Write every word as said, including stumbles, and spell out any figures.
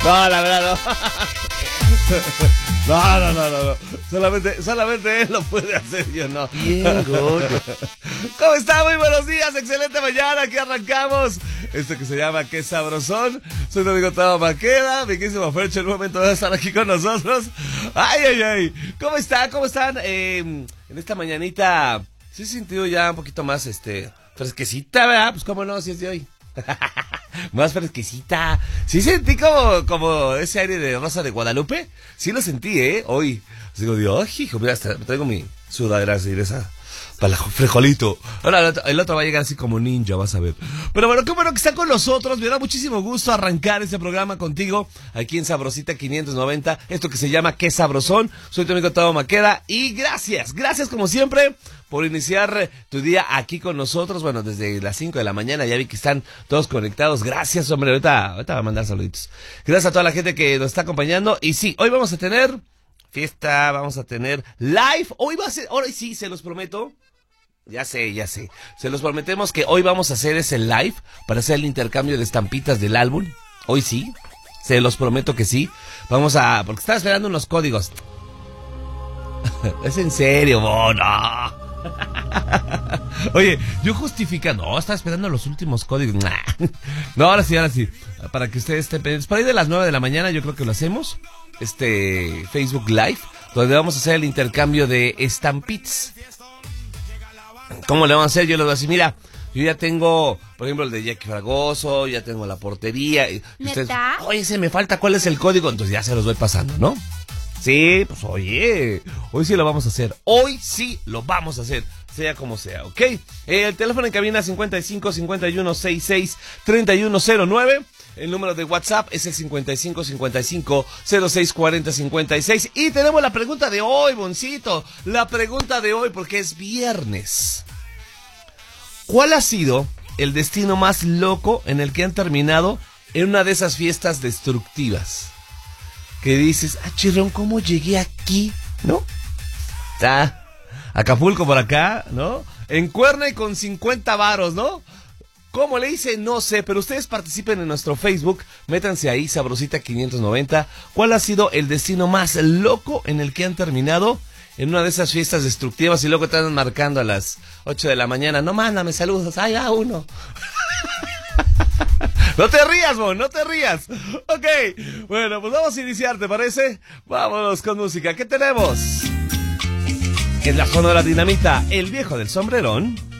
No, la verdad no. No, no, no, no, no. Solamente, solamente él lo puede hacer, yo no. Bien, gordo. ¿Cómo está? Muy buenos días, excelente mañana, aquí arrancamos. Esto que se llama Qué Sabrosón. Soy tu amigo Tavo Maqueda, mi querísimo Fercho, en un momento va a estar aquí con nosotros. Ay, ay, ay. ¿Cómo está? ¿Cómo están? Eh, en esta mañanita, sí he sentido ya un poquito más, este, fresquecita, ¿verdad? Pues cómo no, si es de hoy. Más fresquecita. Sí sentí como, como ese aire de Rosa de Guadalupe. Sí lo sentí, ¿eh? Hoy. Así digo, Dios, hijo, mira, hasta me traigo mi sudadera así de esa. Para el frijolito. Ahora el otro, el otro va a llegar así como ninja, vas a ver. Pero bueno, qué bueno que está con nosotros. Me da muchísimo gusto arrancar este programa contigo. Aquí en Sabrosita quinientos noventa. Esto que se llama Qué Sabrosón. Soy tu amigo Tavo Maqueda. Y gracias, gracias como siempre por iniciar tu día aquí con nosotros. Bueno, desde las cinco de la mañana ya vi que están todos conectados. Gracias, hombre. Ahorita, ahorita va a mandar saluditos. Gracias a toda la gente que nos está acompañando. Y sí, hoy vamos a tener fiesta, vamos a tener live. Hoy va a ser, ahora sí, se los prometo. Ya sé, ya sé. Se los prometemos que hoy vamos a hacer ese live para hacer el intercambio de estampitas del álbum. Hoy sí. Se los prometo que sí. Vamos a... Porque estaba esperando unos códigos. Es en serio, oh, no. Oye, yo justifica, no, estaba esperando los últimos códigos. No, ahora sí, ahora sí. Para que ustedes estén pendientes. Por ahí de las nueve de la mañana yo creo que lo hacemos. Este Facebook Live, donde vamos a hacer el intercambio de estampitas. ¿Cómo le vamos a hacer? Yo le voy a decir, mira, yo ya tengo, por ejemplo, el de Jackie Fragoso, ya tengo la portería. Y ustedes, oye, se me falta, ¿cuál es el código? Entonces ya se los voy pasando, ¿no? Sí, pues oye, hoy sí lo vamos a hacer. Hoy sí lo vamos a hacer, sea como sea, ¿ok? Eh, el teléfono en cabina cincuenta y cinco, cincuenta y uno, sesenta y seis, treinta y uno cero nueve. El número de WhatsApp es el cincuenta y cinco, cincuenta y cinco, cero seis, cuarenta, cincuenta y seis. Y tenemos la pregunta de hoy, Boncito. La pregunta de hoy porque es viernes. ¿Cuál ha sido el destino más loco en el que han terminado en una de esas fiestas destructivas? Que dices, ah, chirrón, ¿cómo llegué aquí? ¿No? Ah, Acapulco por acá, ¿no? En Cuerna con cincuenta varos, ¿no? ¿Cómo le hice? No sé, pero ustedes participen en nuestro Facebook, métanse ahí, Sabrosita quinientos noventa. ¿Cuál ha sido el destino más loco en el que han terminado en una de esas fiestas destructivas y luego te andan marcando a las ocho de la mañana? No, mándame saludos, ay, a uno. No te rías, Mon, no te rías. Ok, bueno, pues vamos a iniciar, ¿te parece? Vámonos con música. ¿Qué tenemos? En la Sonora Dinamita, el viejo del sombrerón.